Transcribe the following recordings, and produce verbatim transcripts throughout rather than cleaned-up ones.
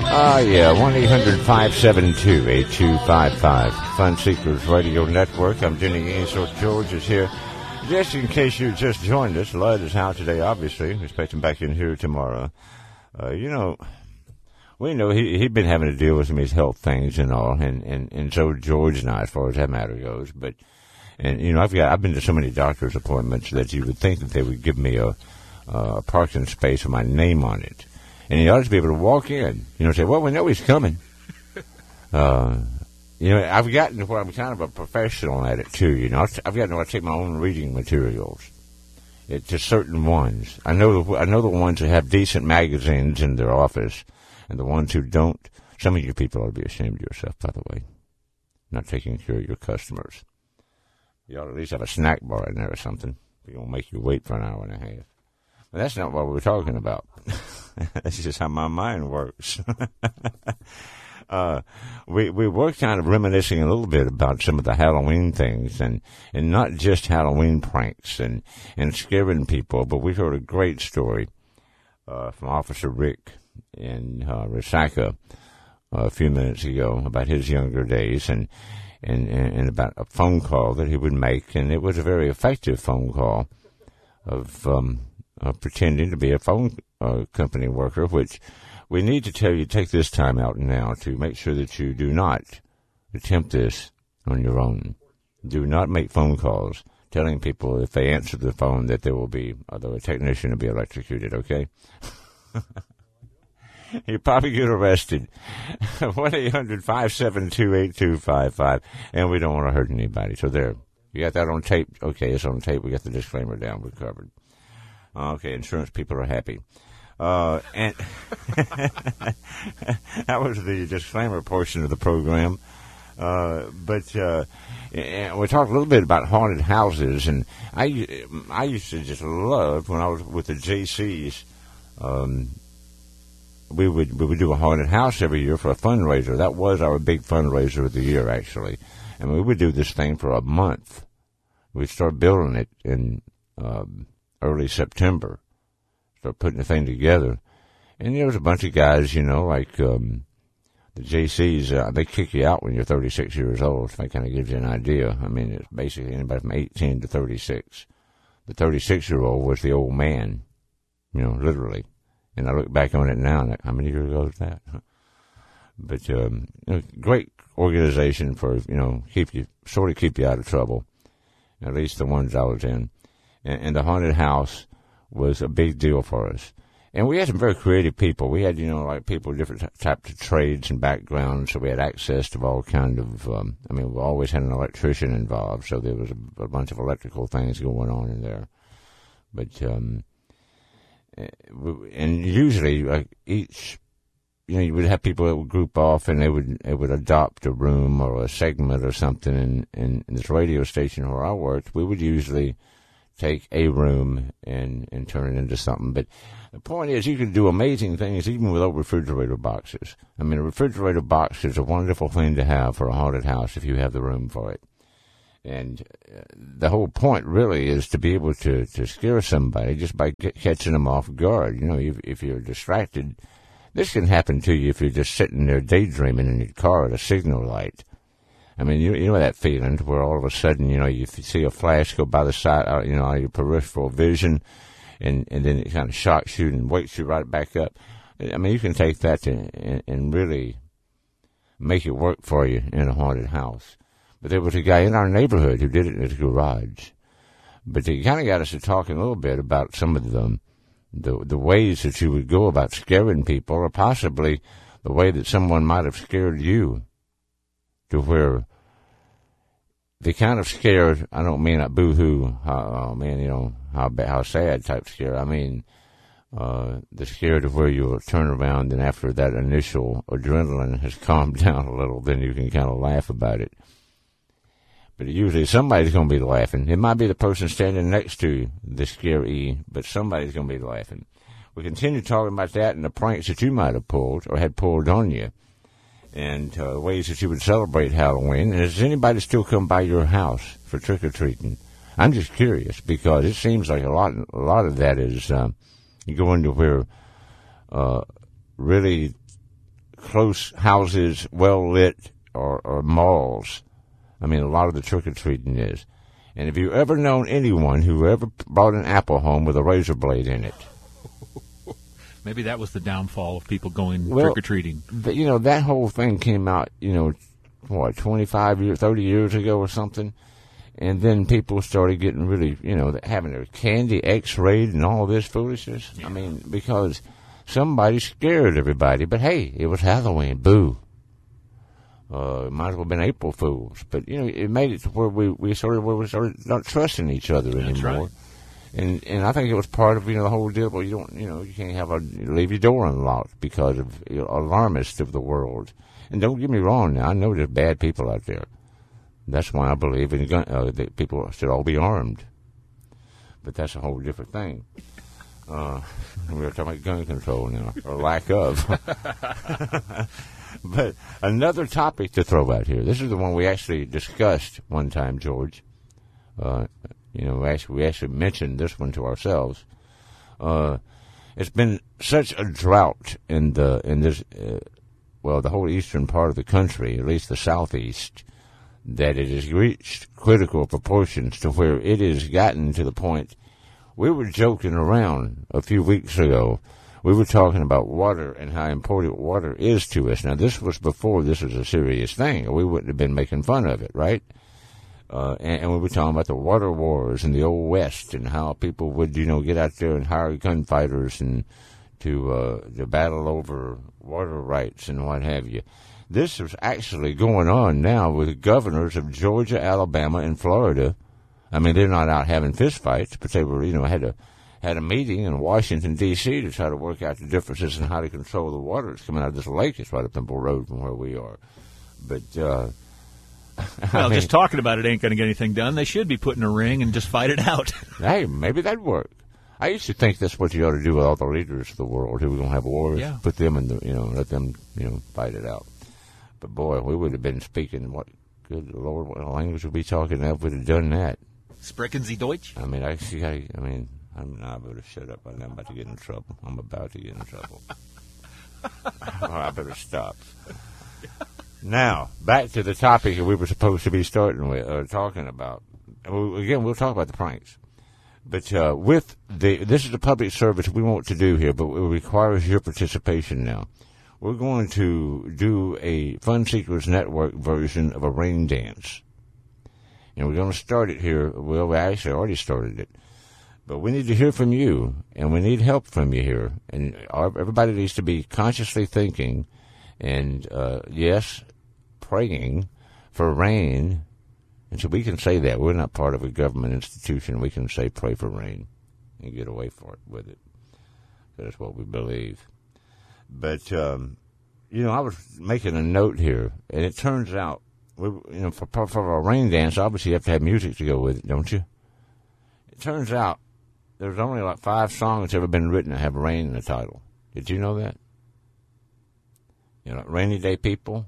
Ah, uh, yeah, one eight hundred five seven two eight two five five. Fun Seekers Radio Network. I'm Jenny Ainsworth. George is here. Just in case you just joined us, Lud is out today, obviously. We expect him back in here tomorrow. Uh, you know, we know he, he'd been having to deal with some of his health things and all, and, and, and so George and I, as far as that matter goes. But, and, you know, I've got, I've been to so many doctor's appointments that you would think that they would give me a, a parking space with my name on it. And you ought to be able to walk in, you know, say, well, we know he's coming. Uh, you know, I've gotten to where I'm kind of a professional at it, too, you know. I've gotten to where I take my own reading materials. It, to certain ones. I know, the, I know the ones that have decent magazines in their office, and the ones who don't. Some of you people ought to be ashamed of yourself, by the way, not taking care of your customers. You ought to at least have a snack bar in there or something. It won't make you wait for an hour and a half. But that's not what we were talking about. That's just how my mind works. uh, we we were kind of reminiscing a little bit about some of the Halloween things, and, and not just Halloween pranks and, and scaring people, but we heard a great story uh, from Officer Rick in uh, Resaca uh, a few minutes ago about his younger days, and, and, and about a phone call that he would make, and it was a very effective phone call of um, uh, pretending to be a phone uh, company worker, which we need to tell you, take this time out now to make sure that you do not attempt this on your own. Do not make phone calls telling people if they answer the phone that there will be, although a technician will be electrocuted, okay? You probably get arrested. one eight hundred five seven two eight two five five. And we don't want to hurt anybody. So there. You got that on tape? Okay, it's on tape. We got the disclaimer down. We're covered. Okay, insurance people are happy. Uh, and that was the disclaimer portion of the program. Uh, but uh, and we talked a little bit about haunted houses. And I, I used to just love, when I was with the J Cs, um, we would we would do a haunted house every year for a fundraiser. That was our big fundraiser of the year, actually. And we would do this thing for a month. We'd start building it in um, early September, start putting the thing together. And there was a bunch of guys, you know, like um, the J Cs, uh, they kick you out when you're thirty-six years old, so that kind of gives you an idea. I mean, it's basically anybody from eighteen to thirty-six. The thirty-six-year-old was the old man, you know, literally. And I look back on it now, and how many years ago was that? But um, you know, great organization for, you know, keep you, sort of keep you out of trouble, at least the ones I was in. And, and the haunted house was a big deal for us. And we had some very creative people. We had, you know, like people with different types of trades and backgrounds, so we had access to all kind of, um, I mean, we always had an electrician involved, so there was a, a bunch of electrical things going on in there. But, um, and usually, like, each, you know, you would have people that would group off and they would they would adopt a room or a segment or something. And in, in this radio station where I worked, we would usually take a room and, and turn it into something. But the point is, you can do amazing things even without refrigerator boxes. I mean, a refrigerator box is a wonderful thing to have for a haunted house if you have the room for it. And uh, the whole point really is to be able to, to scare somebody just by get, catching them off guard. You know, if, if you're distracted, this can happen to you if you're just sitting there daydreaming in your car at a signal light. I mean, you, you know that feeling where all of a sudden, you know, you see a flash go by the side, uh, you know, out of your peripheral vision, and, and then it kind of shocks you and wakes you right back up. I mean, you can take that to, and, and really make it work for you in a haunted house. But there was a guy in our neighborhood who did it in his garage. But they kind of got us to talking a little bit about some of the, the the ways that you would go about scaring people, or possibly the way that someone might have scared you, to where they kind of scared. I don't mean a boo-hoo, oh man, you know, how bad, how sad type scare. I mean uh, the scare to where you'll turn around, and after that initial adrenaline has calmed down a little, then you can kind of laugh about it. But usually somebody's going to be laughing. It might be the person standing next to the scary, but somebody's going to be laughing. We continue talking about that and the pranks that you might have pulled or had pulled on you, and uh, ways that you would celebrate Halloween. And does anybody still come by your house for trick-or-treating? I'm just curious, because it seems like a lot a lot of that is uh, going to where uh, really close houses, well lit, or, or malls. I mean, a lot of the trick-or-treating is. And have you ever known anyone who ever brought an apple home with a razor blade in it? Maybe that was the downfall of people going well, trick-or-treating. But, you know, that whole thing came out, you know, what, twenty-five years, thirty years ago or something? And then people started getting really, you know, having their candy x-rayed and all this foolishness. Yeah. I mean, because somebody scared everybody. But, hey, it was Halloween. Boo. Uh, it might as well have been April Fools. But, you know, it made it to where we, we sort of where we started not trusting each other anymore. That's right. And and I think it was part of, you know, the whole deal. Well, you don't, you know, you can't have a, leave your door unlocked because of, you know, alarmists of the world. And don't get me wrong now, I know there's bad people out there. That's why I believe in gun, uh, that people should all be armed. But that's a whole different thing. Uh, we're talking about gun control now, or lack of. But another topic to throw out here. This is the one we actually discussed one time, George. Uh, you know, we actually, we actually mentioned this one to ourselves. Uh, it's been such a drought in the in this, uh, well, the whole eastern part of the country, at least the southeast, that it has reached critical proportions to where it has gotten to the point. We were joking around a few weeks ago. We were talking about water and how important water is to us. Now, this was before this was a serious thing, or we wouldn't have been making fun of it, right? Uh, and, and we were talking about the water wars in the Old West and how people would, you know, get out there and hire gunfighters and to, uh, to battle over water rights and what have you. This is actually going on now with the governors of Georgia, Alabama, and Florida. I mean, they're not out having fistfights, but they were, you know, had a had a meeting in Washington, D C to try to work out the differences in how to control the water that's coming out of this lake. It's right up Temple Road from where we are. But, uh... well, I mean, just talking about it ain't going to get anything done. They should be putting a ring and just fight it out. Hey, maybe that'd work. I used to think that's what you ought to do with all the leaders of the world who were going to have wars. Yeah. Put them in the, you know, let them, you know, fight it out. But, boy, we would have been speaking, what, good Lord, what language would we talking if we'd have done that? Sprechen Sie Deutsch? I mean, I, I, I mean, I'm not going to shut up. I'm about to get in trouble. I'm about to get in trouble. Oh, I better stop. Now, back to the topic that we were supposed to be starting with, uh, talking about. Again, we'll talk about the pranks. But uh, with the, this is a public service we want to do here, but it requires your participation now. We're going to do a Fun Seekers Network version of a rain dance. And we're going to start it here. Well, we actually already started it. But we need to hear from you, and we need help from you here. And our, everybody needs to be consciously thinking and, uh, yes, praying for rain. And so we can say that. We're not part of a government institution. We can say pray for rain and get away for it with it. That's what we believe. But, um, you know, I was making a note here, and it turns out, we, you know, for, for a rain dance, obviously you have to have music to go with it, don't you? It turns out there's only like five songs ever been written that have rain in the title. Did you know that? You know, Rainy Day People,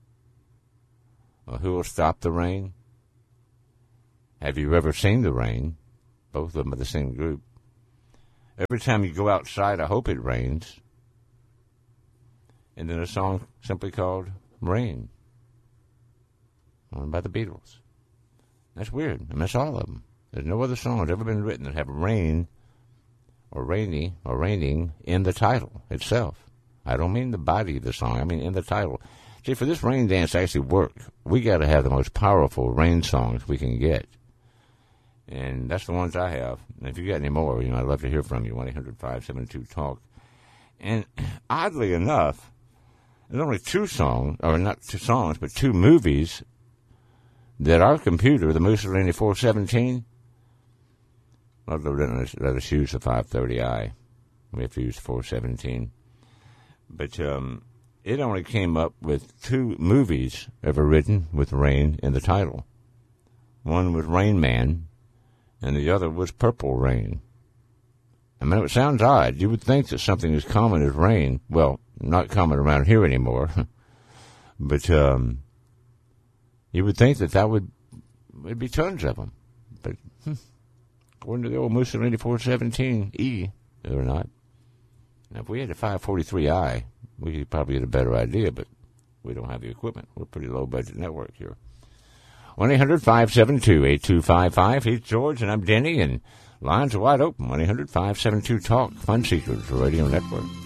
or Who Will Stop the Rain? Have You Ever Seen the Rain? Both of them are the same group. Every Time You Go Outside, I Hope It Rains. And then a song simply called Rain, by the Beatles. That's weird. I miss all of them. There's no other songs ever been written that have rain or rainy or raining in the title itself. I don't mean the body of the song. I mean in the title. See, for this rain dance to actually work, we got to have the most powerful rain songs we can get. And that's the ones I have. And if you got any more, you know, I'd love to hear from you. one eight hundred five seven two talk. And oddly enough, there's only two songs, or not two songs, but two movies that our computer, the Mussolini four seventeen, well, let us, let us use the five thirty i. We have to use four seventeen. But um, it only came up with two movies ever written with rain in the title. One was Rain Man, and the other was Purple Rain. I mean, it sounds odd. You would think that something as common as rain, well, not common around here anymore, but um, you would think that that would would be tons of them. But hmm, according to the old Mussolini four seventeen E, they're not. Now, if we had a five forty-three i, we could probably get a better idea, but we don't have the equipment. We're a pretty low-budget network here. one eight hundred five seven two eight two five five. He's George, and I'm Denny, and lines are wide open. one eight hundred five seven two talk. Fun Seekers Radio Network.